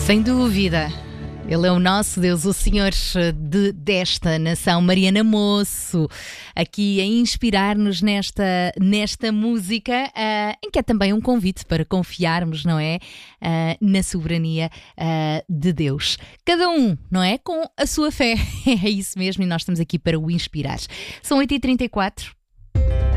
Sem dúvida. Ele é o nosso Deus, o Senhor desta nação. Mariana Moço, aqui a inspirar-nos nesta música, em que é também um convite para confiarmos, não é? Na soberania de Deus. Cada um, não é? Com a sua fé. É isso mesmo, e nós estamos aqui para o inspirar. São 8h34.